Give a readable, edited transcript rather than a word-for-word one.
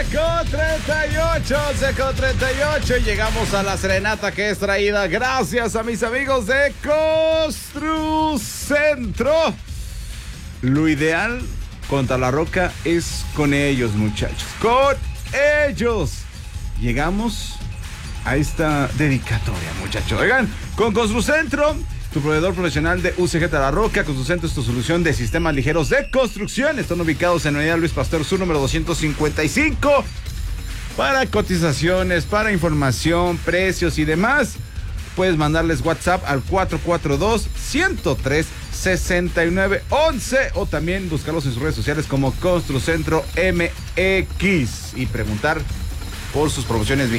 11:38. Y llegamos a la serenata que es traída gracias a mis amigos de Construcentro. Lo ideal contra la roca es con ellos, muchachos. Con ellos. Llegamos a esta dedicatoria, muchachos. Oigan, con Construcentro, tu proveedor profesional de UCG La Roca. Construcentro es tu solución de sistemas ligeros de construcción. Están ubicados en Avenida Luis Pasteur Sur, número 255. Para cotizaciones, para información, precios y demás, puedes mandarles WhatsApp al 442-103-6911 o también buscarlos en sus redes sociales como Construcentro MX y preguntar por sus promociones